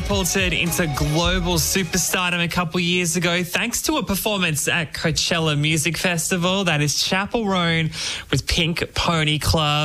catapulted into global superstardom a couple years ago thanks to a performance at Coachella Music Festival. That is Chappell Roan with Pink Pony Club.